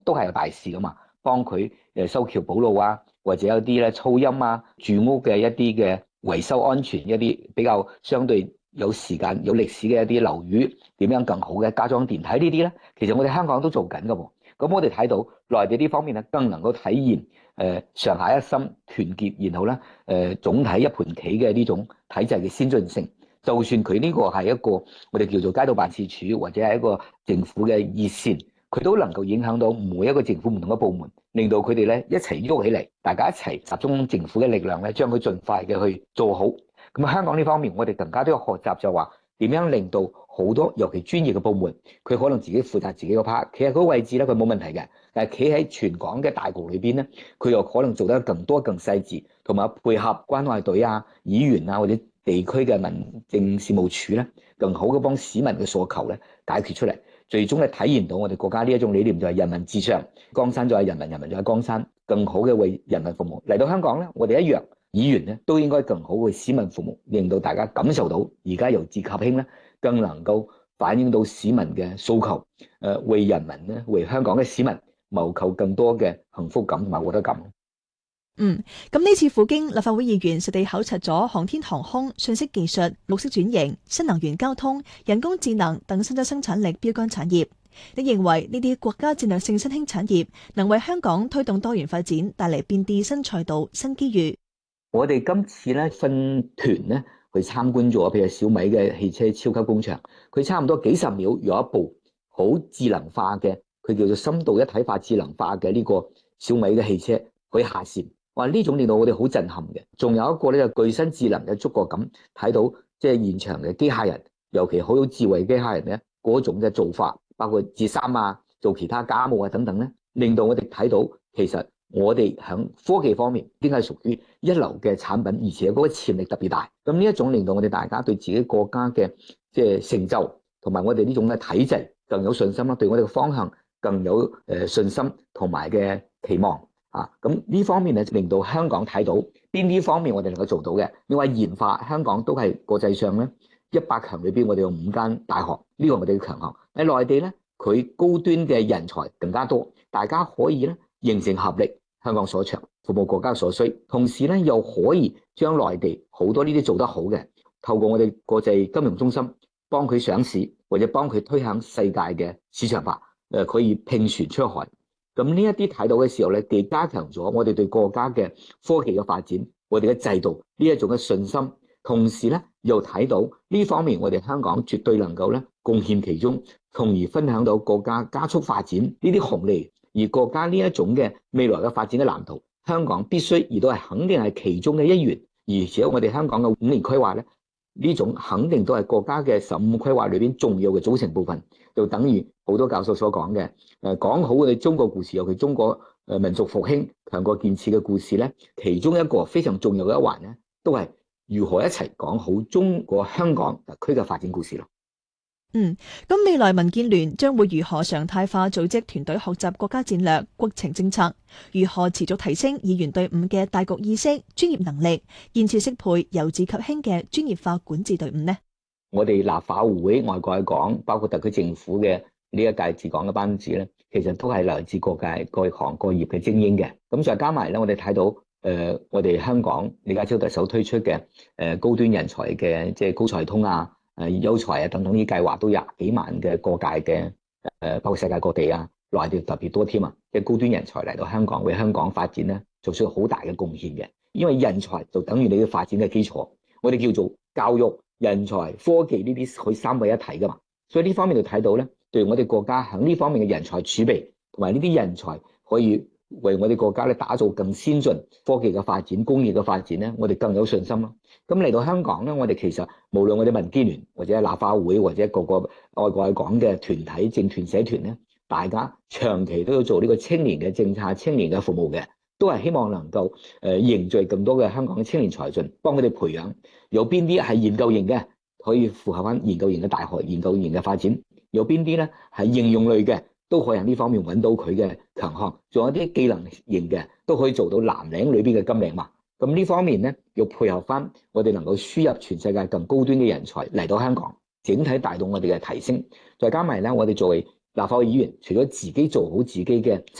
都係有大使噶嘛，幫佢修橋補路啊，或者有啲咧噪音啊、住屋嘅一啲嘅維修安全一啲比較相對有時間有歷史嘅一啲樓宇點樣更好嘅加裝電梯呢啲咧，其實我哋香港都做緊噶喎。咁我哋睇到內地呢方面咧，更能夠體現上下一心團結，然後咧總體一盤棋嘅呢種體制嘅先進性。就算佢呢個係一個我哋叫做街道辦事處或者係一個政府嘅熱線，佢都能夠影響到每一個政府唔同嘅部門，令到佢哋咧一齊喐起嚟，大家一齊集中政府嘅力量咧，將佢盡快嘅去做好。咁香港呢方面，我哋更加都要學習就話點樣令到好多尤其專業嘅部門，佢可能自己負責自己個 part，企喺嗰個位置咧，佢冇問題嘅。但係企喺全港嘅大局裏邊咧，佢又可能做得更多更細緻，同埋配合關愛隊啊、議員啊或者地區嘅民政事務處咧，更好嘅幫市民嘅訴求咧解決出嚟，最終咧體現到我哋國家呢一種理念就係人民至上，江山就係人民，人民就係江山，更好嘅為人民服務。嚟到香港咧，我哋一樣，議員咧都應該更好為市民服務，令到大家感受到而家由治及興咧，更能夠反映到市民嘅訴求，為人民咧，為香港嘅市民謀求更多嘅幸福感同埋獲得感。 咁呢次赴京，立法會議員實地考察咗航天航空、信息技術、綠色轉型、新能源交通、人工智能等新增生產力標杆產業。你認為呢啲國家戰略性新興產業能為香港推動多元發展帶嚟便啲新賽道、新機遇？ 我哋今次咧分團咧去參觀咗，譬如小米嘅汽車超級工場，佢差唔多幾十秒有一部好智能化嘅，佢叫做深度一體化智能化嘅呢個小米嘅汽車可以下線。哇！呢種令到我哋好震撼嘅。仲有一個咧就具身智能嘅觸覺感，睇到即係現場嘅機械人，尤其好有智慧機械人咧嗰種嘅做法，包括摺衫啊、做其他家務啊等等咧，令到我哋睇到其實我哋喺科技方面應該係屬於一流嘅產品，而且嗰個潛力特別大。咁呢一種令到我哋大家對自己國家嘅即係成就同埋我哋呢種嘅體制更有信心啦，對我哋嘅方向更有信心同埋嘅期望。咁呢方面咧，令到香港睇到邊啲方面我哋能夠做到嘅。另外研發，香港都係國際上咧100強裏邊，我哋有5間大學，呢個我哋嘅強項。喺內地咧，佢高端嘅人才更加多，大家可以咧形成合力，香港所長，服務國家所需，同時咧又可以將內地好多呢啲做得好嘅，透過我哋國際金融中心幫佢上市，或者幫佢推向世界嘅市場化，可以拼船出海。咁呢一啲睇到嘅時候咧，既加強咗我哋對國家嘅科技嘅發展，我哋嘅制度呢一種嘅信心，同時咧又睇到呢方面我哋香港絕對能夠咧貢獻其中，從而分享到國家加速發展呢啲紅利。而國家呢一種嘅未來嘅發展嘅藍圖，香港必須亦都係肯定係其中嘅一員。而且我哋香港嘅5年規劃咧，呢種肯定都係國家嘅15規劃裏邊重要嘅組成部分，就等於好多教授所講嘅，講好我哋中國故事，尤其中國民族復興、強國建設嘅故事咧，其中一個非常重要嘅一環咧，都係如何一齊講好中國香港特區嘅發展故事咯。 咁未來民建聯將會如何常態化組織團隊學習國家戰略、國情政策？如何持續提升議員隊伍嘅大局意識、專業能力，建設適配由治及興嘅專業化管治隊伍呢？ 我哋立法會外國嚟講，包括特區政府嘅呢一屆治港嘅班子咧，其實都係來自各界各行各業嘅精英嘅。咁再加埋咧，我哋睇到我哋香港李家超特首推出嘅高端人才嘅即係高才通啊、優才啊等等呢啲計劃，都20幾萬嘅各界嘅包括世界各地啊，內地特別多添啊，即係高端人才嚟到香港，為香港發展咧做出好大嘅貢獻嘅。因為人才就等於你嘅發展嘅基礎，我哋叫做教育、人才、科技呢啲可以3位一體噶嘛。所以呢方面就睇到咧，對我哋國家喺呢方面嘅人才儲備同埋呢啲人才可以為我哋國家咧打造更先進科技嘅發展、工業嘅發展咧，我哋更有信心咯。咁嚟到香港咧，我哋其實無論我哋民建聯或者立法會或者各個外國嚟講嘅團體、政團、社團咧，大家長期都要做呢個青年嘅政策、青年嘅服務嘅，都係希望能夠凝聚更多嘅香港嘅青年才俊，幫佢哋培養。有邊啲係研究型嘅，可以符合翻研究型嘅大學、研究型嘅發展；有邊啲咧係應用類嘅，都可以喺呢方面揾到佢嘅強項。仲有啲技能型嘅，都可以做到藍領裏邊嘅金領嘛。咁呢方面咧，要配合翻我哋能夠輸入全世界更高端嘅人才嚟到香港，整體帶動我哋嘅提升。再加埋咧，我哋作為立法會議員除咗自己做好自己嘅